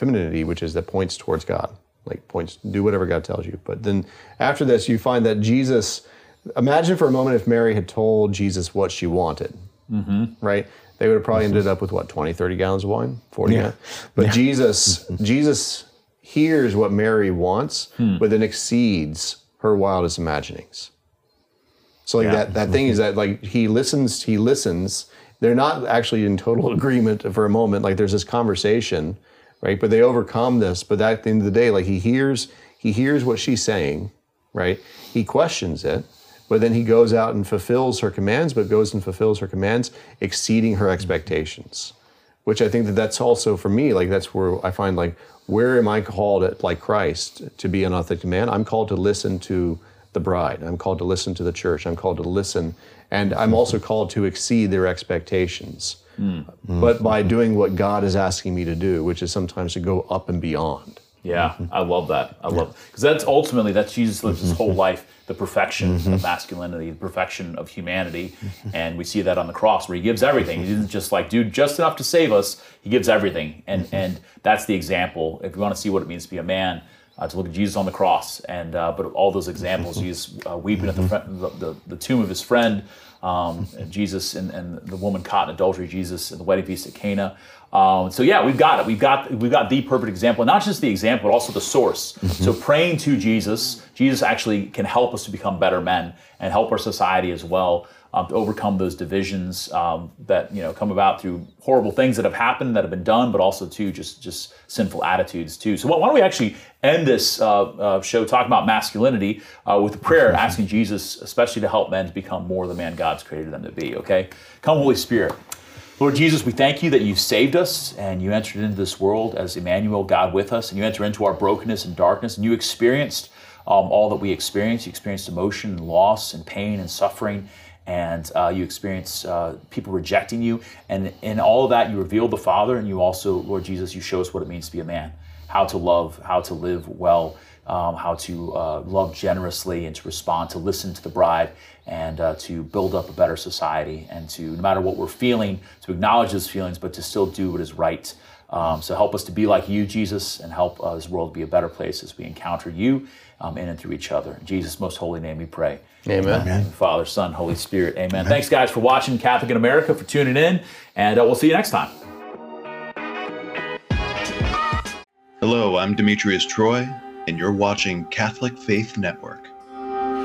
femininity, which is that points towards God, like points, do whatever God tells you. But then after this, you find that Jesus, imagine for a moment if Mary had told Jesus what she wanted, right? They would have probably ended up with what, 20, 30 gallons of wine, 40 gallons. But Jesus hears what Mary wants, but then exceeds her wildest imaginings. So like that thing is that like he listens. They're not actually in total agreement for a moment. Like there's this conversation, right? But they overcome this. But at the end of the day, like he hears what she's saying, right? He questions it, but then he goes out and fulfills her commands, exceeding her expectations. Which I think that's also for me, like that's where I find like, where am I called like Christ to be an authentic man? I'm called to listen to the bride. I'm called to listen to the church. I'm called to listen. And I'm also called to exceed their expectations. But by doing what God is asking me to do, which is sometimes to go up and beyond. Yeah, I love that. I love it. Because that's Jesus lives his whole life, the perfection of masculinity, the perfection of humanity. And we see that on the cross where he gives everything. He didn't just like do just enough to save us. He gives everything. And that's the example. If you want to see what it means to be a man, to look at Jesus on the cross. And but all those examples, Jesus weeping at the tomb of his friend, and Jesus and the woman caught in adultery, Jesus and the wedding feast at Cana. So yeah, we've got it. We've got the perfect example, not just the example, but also the source. So praying to Jesus actually can help us to become better men and help our society as well to overcome those divisions that come about through horrible things that have happened, that have been done, but also too just sinful attitudes too. So why don't we actually end this show talking about masculinity with a prayer, asking Jesus, especially to help men to become more the man God's created them to be. Okay, come Holy Spirit. Lord Jesus, we thank you that you saved us and you entered into this world as Emmanuel, God with us, and you enter into our brokenness and darkness, and you experienced all that we experienced. You experienced emotion and loss and pain and suffering, and you experienced people rejecting you. And in all of that, you revealed the Father, and you also, Lord Jesus, you show us what it means to be a man, how to love, how to live well, how to love generously and to respond, to listen to the bride, and to build up a better society, and to, no matter what we're feeling, to acknowledge those feelings, but to still do what is right. So help us to be like you, Jesus, and help this world be a better place as we encounter you in and through each other. In Jesus' most holy name we pray. Amen. Father, Son, Holy Spirit. Amen. Thanks, guys, for watching Catholic in America, for tuning in, and we'll see you next time. Hello, I'm Demetrius Troy, and you're watching Catholic Faith Network.